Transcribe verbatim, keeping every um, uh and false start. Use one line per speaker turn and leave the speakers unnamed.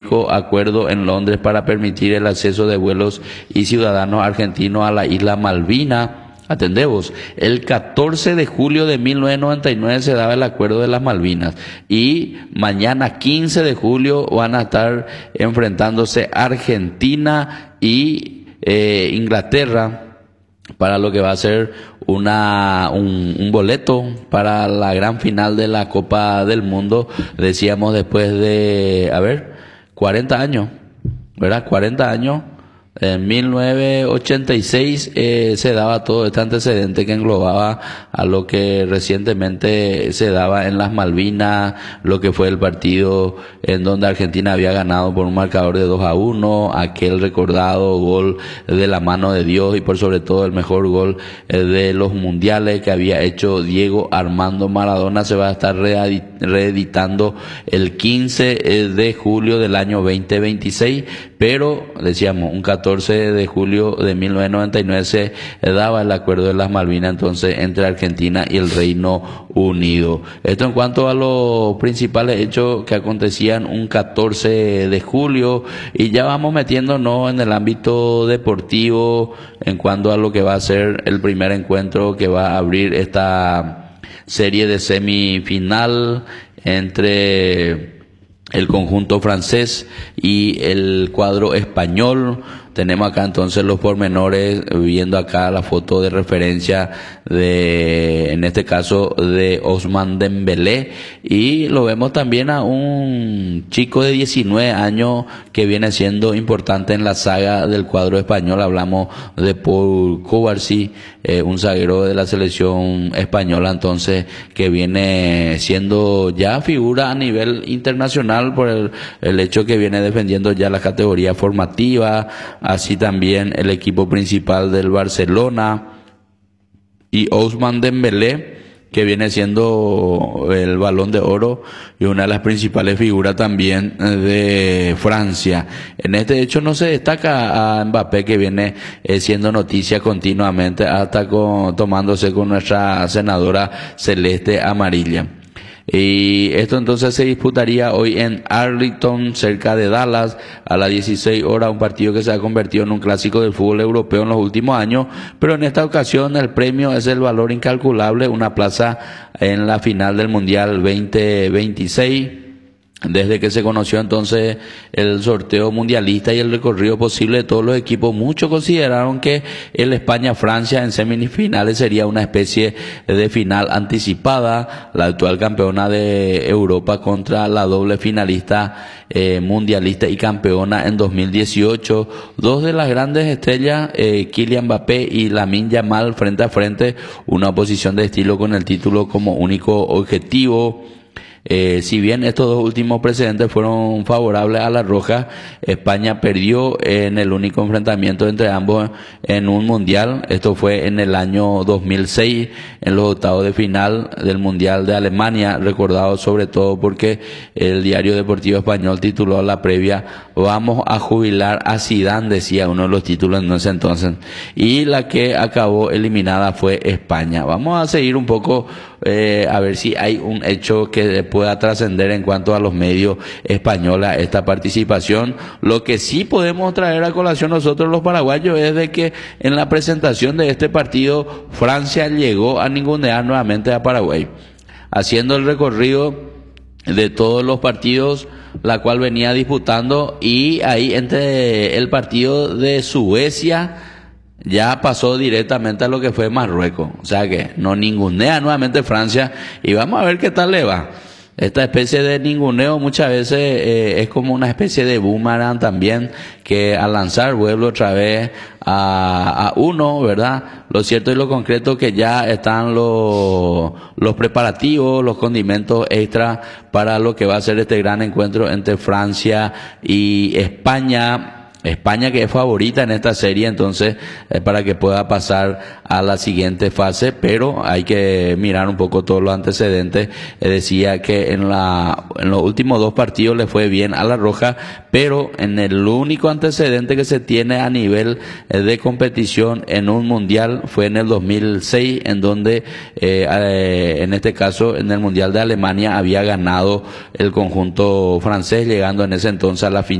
histórico acuerdo en Londres para permitir el acceso de vuelos y ciudadanos argentinos a la isla Malvina. Atendemos, el catorce de julio de mil novecientos noventa y nueve se daba el acuerdo de las Malvinas y mañana quince de julio van a estar enfrentándose Argentina y eh, Inglaterra para lo que va a ser una un, un boleto para la gran final de la Copa del Mundo, decíamos después de, a ver, cuarenta años, ¿verdad? cuarenta años. En mil novecientos ochenta y seis eh, se daba todo este antecedente que englobaba a lo que recientemente se daba en las Malvinas, lo que fue el partido en donde Argentina había ganado por un marcador de dos a uno, aquel recordado gol de la mano de Dios y por sobre todo el mejor gol eh, de los mundiales que había hecho Diego Armando Maradona. Se va a estar reeditando el quince de julio del año veinte veintiséis, pero decíamos un catorce de julio de mil novecientos noventa y nueve se daba el acuerdo de las Malvinas entonces entre Argentina y el Reino Unido. Esto en cuanto a los principales hechos que acontecían un catorce de julio, y ya vamos metiéndonos en el ámbito deportivo en cuanto a lo que va a ser el primer encuentro que va a abrir esta serie de semifinal entre el conjunto francés y el cuadro español. Tenemos acá entonces los pormenores, viendo acá la foto de referencia de, en este caso, de Ousmane Dembélé, y lo vemos también a un chico de diecinueve años que viene siendo importante en la saga del cuadro español. Hablamos de Paul Cubarsí, eh, un zaguero de la selección española entonces que viene siendo ya figura a nivel internacional por el, el hecho que viene defendiendo ya la categoría formativa, así también el equipo principal del Barcelona, y Ousmane Dembélé, que viene siendo el Balón de Oro y una de las principales figuras también de Francia. En este hecho no se destaca a Mbappé, que viene eh, siendo noticia continuamente, hasta con, tomándose con nuestra senadora celeste amarilla. Y esto entonces se disputaría hoy en Arlington, cerca de Dallas, a las dieciséis horas, un partido que se ha convertido en un clásico del fútbol europeo en los últimos años, pero en esta ocasión el premio es el valor incalculable, una plaza en la final del Mundial veinte veintiséis. Desde que se conoció entonces el sorteo mundialista y el recorrido posible de todos los equipos, muchos consideraron que el España-Francia en semifinales sería una especie de final anticipada, la actual campeona de Europa contra la doble finalista eh, mundialista y campeona en dos mil dieciocho. Dos de las grandes estrellas, eh, Kylian Mbappé y Lamine Yamal, frente a frente, una oposición de estilo con el título como único objetivo. Eh, si bien estos dos últimos precedentes fueron favorables a la roja, España perdió en el único enfrentamiento entre ambos en un mundial. Esto fue en el año dos mil seis, en los octavos de final del Mundial de Alemania, recordado sobre todo porque el diario deportivo español tituló la previa "Vamos a jubilar a Zidane", decía uno de los títulos en ese entonces, y la que acabó eliminada fue España. Vamos a seguir un poco eh, a ver si hay un hecho que pueda trascender en cuanto a los medios españoles a esta participación. Lo que sí podemos traer a colación nosotros los paraguayos es de que en la presentación de este partido Francia llegó a ningunear nuevamente a Paraguay, haciendo el recorrido de todos los partidos la cual venía disputando, y ahí entre el partido de Suecia ya pasó directamente a lo que fue Marruecos. O sea que no ningunea nuevamente Francia, y vamos a ver qué tal le va. Esta especie de ninguneo muchas veces eh, es como una especie de boomerang también, que al lanzar vuelve otra vez a, a uno, ¿verdad? Lo cierto y lo concreto que ya están los, los preparativos, los condimentos extra para lo que va a ser este gran encuentro entre Francia y España. España, que es favorita en esta serie, entonces, eh, para que pueda pasar a la siguiente fase, pero hay que mirar un poco todos los antecedentes. Eh, decía que en la, en los últimos dos partidos le fue bien a la roja, pero en el único antecedente que se tiene a nivel eh, de competición en un mundial fue en el dos mil seis, en donde, eh, eh, en este caso, en el Mundial de Alemania había ganado el conjunto francés, llegando en ese entonces a la final